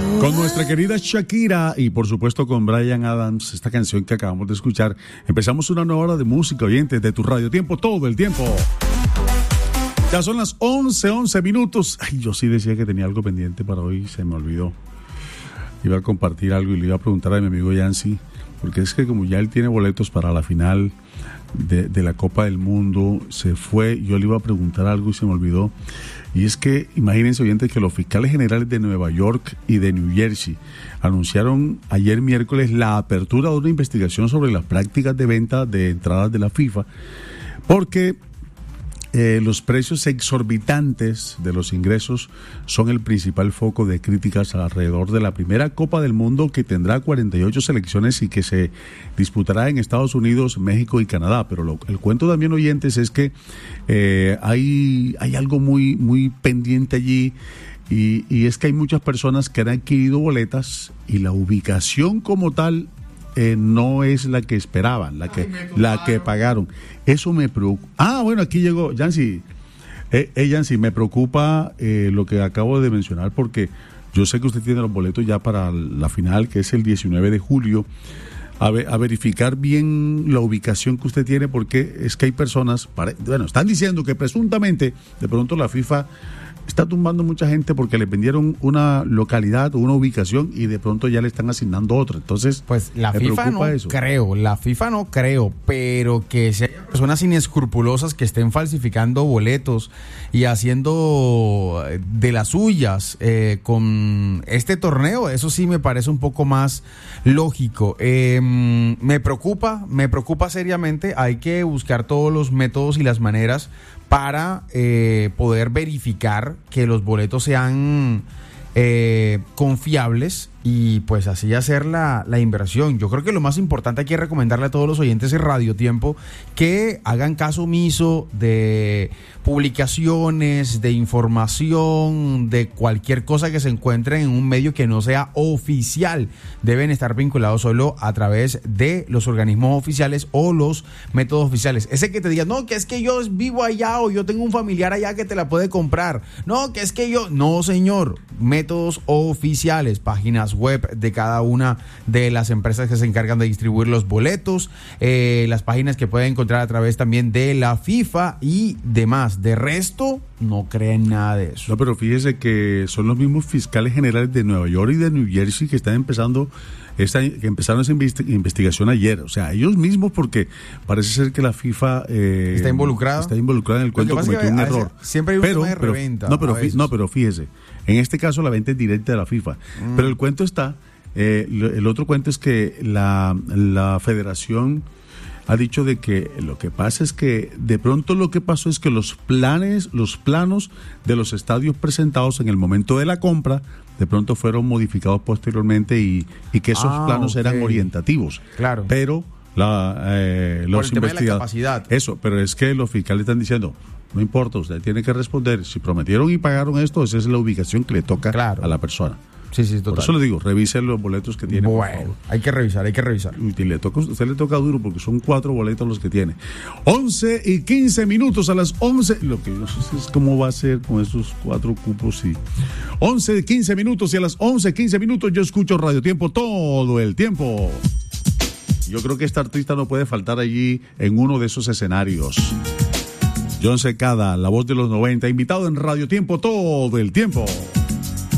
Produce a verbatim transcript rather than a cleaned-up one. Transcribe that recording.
Con nuestra querida Shakira y por supuesto con Bryan Adams, esta canción que acabamos de escuchar, empezamos una nueva hora de música, oyentes, de tu Radio Tiempo, todo el tiempo. Ya son las once, once minutos. Ay, yo sí decía que tenía algo pendiente para hoy, se me olvidó. Iba a compartir algo y le iba a preguntar a mi amigo Yancy, porque es que como ya él tiene boletos para la final de, de la Copa del Mundo, se fue, yo le iba a preguntar algo y se me olvidó. Y es que, imagínense, oyentes, que los fiscales generales de Nueva York y de New Jersey anunciaron ayer miércoles la apertura de una investigación sobre las prácticas de venta de entradas de la FIFA, porque eh, los precios exorbitantes de los ingresos son el principal foco de críticas alrededor de la primera Copa del Mundo, que tendrá cuarenta y ocho selecciones y que se disputará en Estados Unidos, México y Canadá. Pero lo, el cuento también, oyentes, es que eh, hay, hay algo muy, muy pendiente allí. Y, y es que hay muchas personas que han adquirido boletas y la ubicación como tal eh, no es la que esperaban, la que, Ay, la que pagaron. Eso me preocupa. Ah, bueno, aquí llegó Yancy. Eh, eh, Yancy, me preocupa eh, lo que acabo de mencionar, porque yo sé que usted tiene los boletos ya para la final, que es el diecinueve de julio. A, ver, a verificar bien la ubicación que usted tiene, porque es que hay personas, bueno, están diciendo que presuntamente de pronto la FIFA está tumbando mucha gente porque le vendieron una localidad o una ubicación y de pronto ya le están asignando otra. Entonces, pues la FIFA no eso. creo, la FIFA no creo, pero que si hay personas inescrupulosas que estén falsificando boletos y haciendo de las suyas eh, con este torneo, eso sí me parece un poco más lógico. Eh, me preocupa, me preocupa seriamente. Hay que buscar todos los métodos y las maneras para eh, poder verificar que los boletos sean eh, confiables y pues así hacer la, la inversión. Yo creo que lo más importante aquí es recomendarle a todos los oyentes de Radio Tiempo que hagan caso omiso de publicaciones, de información, de cualquier cosa que se encuentre en un medio que no sea oficial. Deben estar vinculados solo a través de los organismos oficiales o los métodos oficiales. Ese que te diga, no, que es que yo vivo allá o yo tengo un familiar allá que te la puede comprar. No, que es que yo... No, señor. Métodos oficiales, páginas web de cada una de las empresas que se encargan de distribuir los boletos, eh, las páginas que pueden encontrar a través también de la FIFA y demás. De resto, no creen nada de eso. No, pero fíjese que son los mismos fiscales generales de Nueva York y de New Jersey que están empezando esta, que empezaron esa investigación ayer. O sea, ellos mismos, porque parece ser que la FIFA eh, está involucrada. Está involucrada en el cuento, cometió un error. Siempre hay un tema de reventa. No, pero, no, pero fíjese, en este caso la venta es directa de la FIFA. Mm. Pero el cuento está, eh, el otro cuento es que la, la federación ha dicho de que lo que pasa es que de pronto lo que pasó es que los planes, los planos de los estadios presentados en el momento de la compra de pronto fueron modificados posteriormente y, y que esos ah, planos okay. eran orientativos. Claro. Pero la, eh, los investigadores, eso, pero es que los fiscales están diciendo, no importa, usted tiene que responder. Si prometieron y pagaron esto, esa es la ubicación que le toca claro. a la persona. Sí, sí, total. Por eso le digo, revise los boletos que tiene. Bueno, por favor. hay que revisar, hay que revisar. Y le toca, usted le toca duro porque son cuatro boletos los que tiene. once y quince minutos a las once. Lo que no sé es cómo va a ser con esos cuatro cupos. Y once y quince minutos y a las once y quince minutos yo escucho Radio Tiempo todo el tiempo. Yo creo que esta artista no puede faltar allí en uno de esos escenarios. John Secada, la voz de los noventa, invitado en Radio Tiempo todo el tiempo.